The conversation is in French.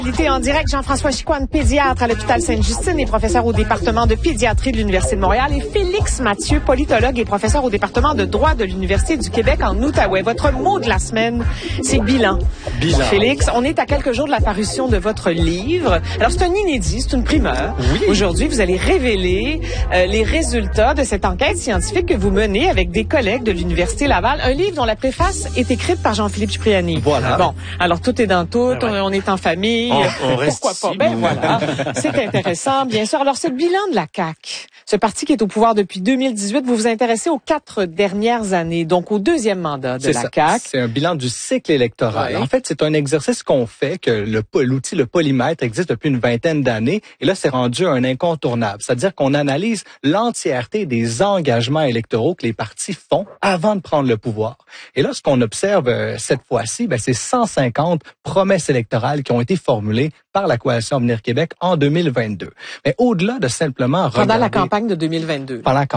En direct, Jean-François Chicoine, pédiatre à l'hôpital Sainte-Justine et professeur au département de pédiatrie de l'Université de Montréal, et Félix Mathieu, politologue et professeur au département de droit de l'Université du Québec en Outaouais. Votre mot de la semaine, c'est bilan. Bilan. Félix, on est à quelques jours de la parution de votre livre. Alors, c'est un inédit, c'est une primeur. Oui. Aujourd'hui, vous allez révéler les résultats de cette enquête scientifique que vous menez avec des collègues de l'Université Laval. Un livre dont la préface est écrite par Jean-Philippe Cipriani. Voilà. Bon, alors tout est dans tout, on est en famille. On reste Pourquoi pas? ici, Ben voilà, c'est intéressant, bien sûr. Alors, ce bilan de la CAQ, ce parti qui est au pouvoir depuis 2018, vous vous intéressez aux 4 dernières années, donc au deuxième mandat de la CAQ. C'est un bilan du cycle électoral. Oui. En fait, c'est un exercice qu'on fait, que l'outil, le polymètre, existe depuis une vingtaine d'années, et là, c'est rendu un incontournable. C'est-à-dire qu'on analyse l'entièreté des engagements électoraux que les partis font avant de prendre le pouvoir. Et là, ce qu'on observe cette fois-ci, c'est 150 promesses électorales qui ont été formulées par la Coalition Avenir Québec en 2022. Mais au-delà de simplement Pendant regarder... la campagne de 2022. Pendant la